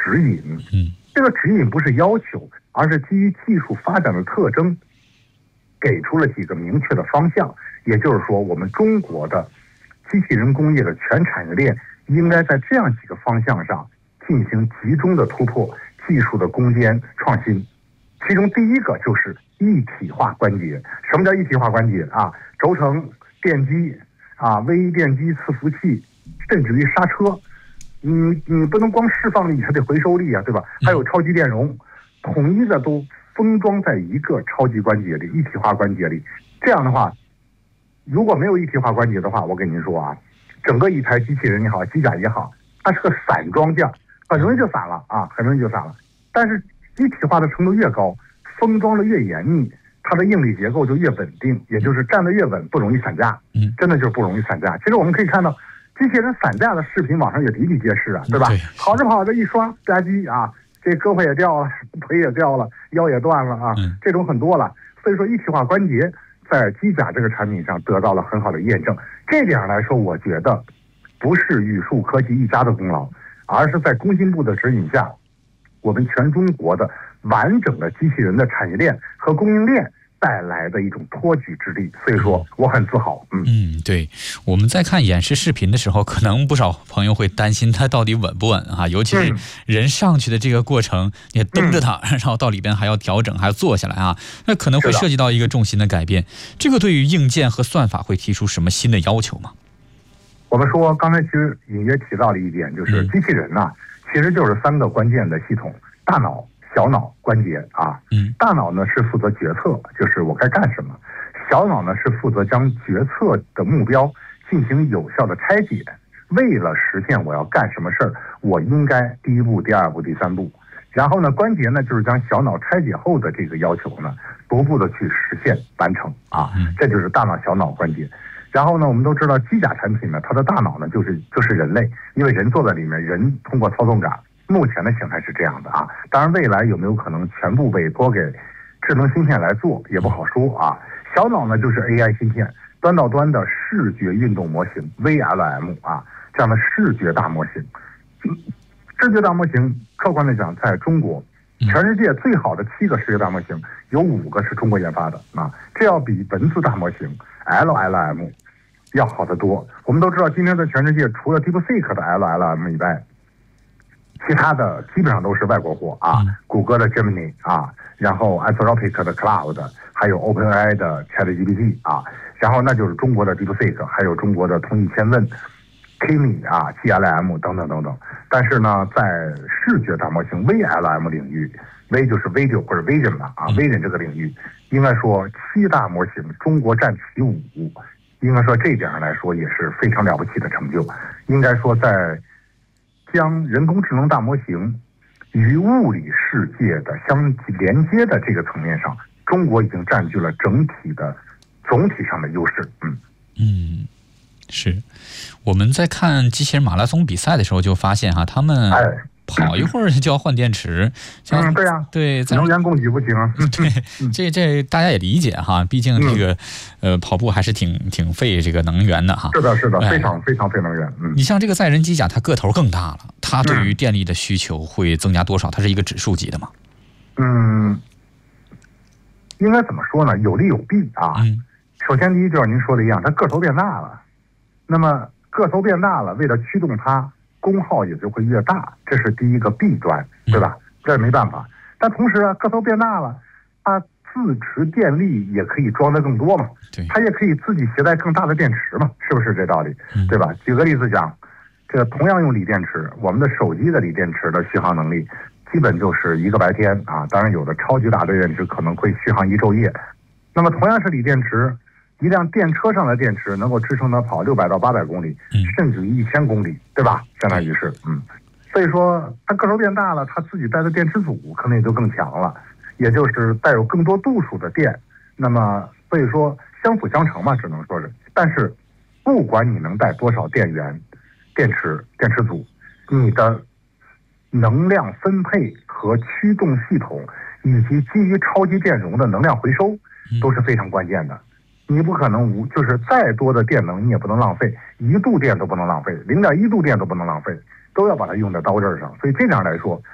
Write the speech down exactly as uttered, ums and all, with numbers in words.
指引。 嗯， 这个指引不是要求，而是基于技术发展的特征，给出了几个明确的方向。也就是说，我们中国的机器人工业的全产业链应该在这样几个方向上进行集中的突破，技术的攻坚创新。其中第一个就是一体化关节。什么叫一体化关节啊？轴承、电机啊、微电机、伺服器，甚至于刹车，你你不能光释放力，还得回收力啊，对吧？还有超级电容，统一的都封装在一个超级关节里，一体化关节里。这样的话，如果没有一体化关节的话，我跟您说啊，整个一台机器人也好，机甲也好，它是个散装件，很容易就散了啊，很容易就散了。但是一体化的程度越高，封装的越严密，它的应力结构就越稳定，也就是站得越稳，不容易散架。 嗯， 真的就是不容易散架。其实我们可以看到，机器人散架的视频网上也比比皆是啊，对吧？ 对， 跑着跑着一刷吧唧啊，这胳膊也掉了，腿也掉了，腰也断了啊， 嗯、 这种很多了。所以说一体化关节在机甲这个产品上得到了很好的验证。这点来说，我觉得不是宇树科技一家的功劳，而是在工信部的指引下，我们全中国的完整的机器人的产业链和供应链带来的一种托举之力。所以说我很自豪。嗯嗯，对，我们在看演示视频的时候，可能不少朋友会担心它到底稳不稳啊，尤其是人上去的这个过程，你蹬着它、嗯、然后到里边还要调整，还要坐下来啊，那可能会涉及到一个重心的改变。这个对于硬件和算法会提出什么新的要求吗？ 我们说刚才其实隐约提到了一点，就是机器人呐、啊，其实就是三个关键的系统：大脑、小脑、关节啊。 嗯， 大脑呢是负责决策，就是我该干什么；小脑呢是负责将决策的目标进行有效的拆解。为了实现我要干什么事儿，我应该第一步、第二步、第三步。然后呢，关节呢就是将小脑拆解后的这个要求呢，逐步的去实现完成啊。这就是大脑、小脑、关节。然后呢，我们都知道机甲产品呢，它的大脑呢就是就是人类，因为人坐在里面，人通过操纵杆。目前的形态是这样的啊，当然未来有没有可能全部委托给智能芯片来做也不好说啊。小脑呢就是 A I 芯片，端到端的视觉运动模型 V L M 啊，这样的视觉大模型。视觉大模型客观的讲，在中国全世界最好的七个视觉大模型，有五个是中国研发的啊，这要比文字大模型 L L M 要好得多。我们都知道，今天在全世界除了 DeepSeek 的 L L M 以外，其他的基本上都是外国货啊，嗯、谷歌的 Gemini 啊，然后 Anthropic 的 Cloud， 还有 OpenAI 的 ChatGPT 啊，然后那就是中国的 DeepSeek， 还有中国的通义千问 Kimi 啊 G L M 等等等等。但是呢，在视觉大模型 V L M 领域 ，V 就是 Video 或者 Vision 吧啊 ，Vision 这个领域，应该说七大模型中国占其五，应该说这一点上来说也是非常了不起的成就。应该说在将人工智能大模型与物理世界的相连接的这个层面上，中国已经占据了整体的总体上的优势。嗯嗯，是。我们在看机器人马拉松比赛的时候，就发现哈，他们跑一会儿就要换电池。 嗯，对呀、啊， 对， 能源供给不行。 对，这这大家也理解哈，毕竟这个、嗯、呃跑步还是挺挺费这个能源的哈。 是的，是的，非常非常费能源。嗯， 你像这个载人机甲，它个头更大了，它对于电力的需求会增加多少？它是一个指数级的吗？ 嗯，应该怎么说呢？有利有弊啊。 嗯， 首先第一就是您说的一样，它个头变大了，那么个头变大了，为了驱动它，功耗也就会越大，这是第一个弊端，对吧？嗯、这没办法。但同时啊，个头变大了，它自持电力也可以装得更多嘛，它也可以自己携带更大的电池嘛，是不是这道理？嗯、对吧？举个例子讲，这个同样用锂电池，我们的手机的锂电池的续航能力基本就是一个白天啊，当然有的超级大的电池可能会续航一昼夜。那么同样是锂电池，一辆电车上的电池能够支撑它跑六百到八百公里，嗯、甚至于一千公里，对吧？相当于是，嗯，所以说它个头变大了，它自己带的电池组可能也就更强了，也就是带有更多度数的电。那么所以说相辅相成嘛，只能说是。但是不管你能带多少电源、电池、电池组，你的能量分配和驱动系统，以及基于超级电容的能量回收，都是非常关键的。你不可能无，就是再多的电能你也不能浪费，一度电都不能浪费，零点一度电都不能浪费，都要把它用在刀刃上。所以这样来说，